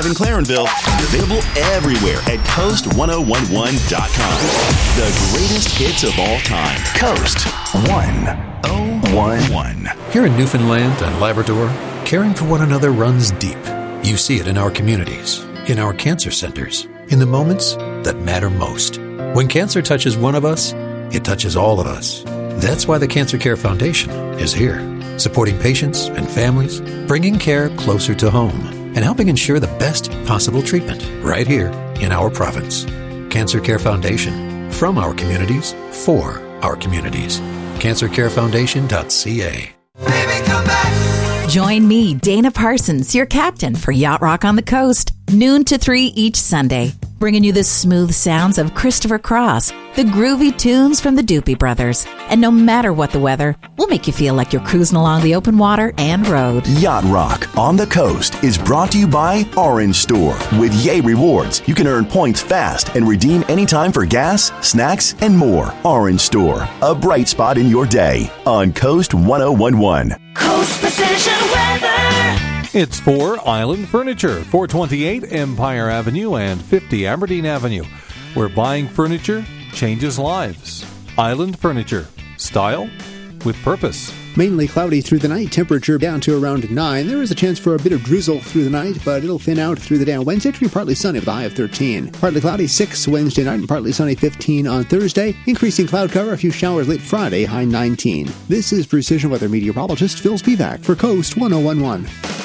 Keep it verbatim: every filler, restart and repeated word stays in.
live in Clarenville and available everywhere at coast ten eleven dot com. The greatest hits of all time. Coast ten eleven. Here in Newfoundland and Labrador, caring for one another runs deep. You see it in our communities, in our cancer centers, in the moments that matter most. When cancer touches one of us, it touches all of us. That's why the Cancer Care Foundation is here, supporting patients and families, bringing care closer to home, and helping ensure the best possible treatment right here in our province. Cancer Care Foundation, from our communities, for our communities. cancer care foundation dot c a. Baby, come back. Join me, Dana Parsons, your captain for Yacht Rock on the Coast, noon to three each Sunday, bringing you the smooth sounds of Christopher Cross, the groovy tunes from the Doopy Brothers, and no matter what the weather, we'll make you feel like you're cruising along the open water and road. Yacht Rock on the Coast is brought to you by Orange Store. With Yay Rewards, you can earn points fast and redeem anytime for gas, snacks, and more. Orange Store, a bright spot in your day on Coast ten eleven. Coast Precision Weather. It's for Island Furniture, four twenty-eight Empire Avenue and fifty Aberdeen Avenue, where buying furniture changes lives. Island Furniture. Style with purpose. Mainly cloudy through the night, temperature down to around nine. There is a chance for a bit of drizzle through the night, but it'll thin out through the day on Wednesday, turning partly sunny with a high of thirteen. Partly cloudy, six Wednesday night, and partly sunny, fifteen on Thursday. Increasing cloud cover, a few showers late Friday, high nineteen. This is Precision Weather meteorologist Phil Spivak for Coast ten eleven.